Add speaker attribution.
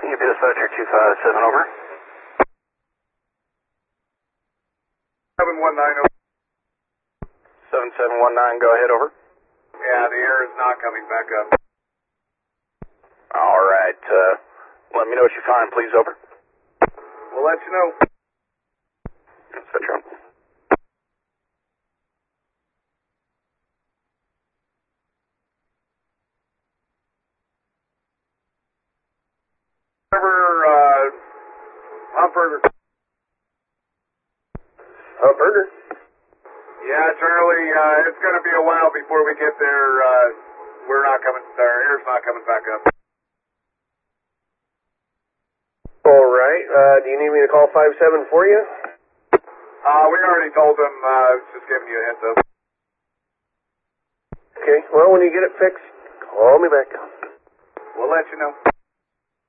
Speaker 1: Dispatcher 257, over.
Speaker 2: 719.
Speaker 1: 7719, go ahead, over.
Speaker 2: Yeah, the air is not coming back up.
Speaker 1: All right, let me know what you find, please, over.
Speaker 2: We'll let you know.
Speaker 1: Central.
Speaker 2: Humperger.
Speaker 1: Humperger?
Speaker 2: Yeah, Charlie, it's going to be a while before we get there. We're not coming, our air's not coming back up.
Speaker 1: All right, do you need me to call 57 for you?
Speaker 2: We already told them, just giving you a heads up.
Speaker 1: Okay, well, when you get it fixed, call me back.
Speaker 2: We'll let you know.